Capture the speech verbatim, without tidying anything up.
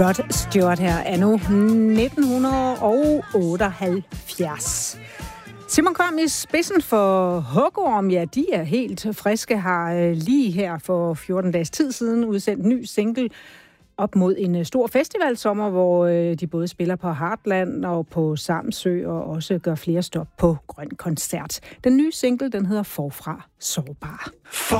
Rod Stewart her anno nitten otteoghalvfjerds. Simon Kvam i spidsen for Hugorm, ja, de er helt friske, har lige her for fjorten dages tid siden udsendt ny single op mod en stor festivalsommer, hvor de både spiller på Heartland og på Samsø og også gør flere stop på Grøn Koncert. Den nye single, den hedder Forfra Sårbar. For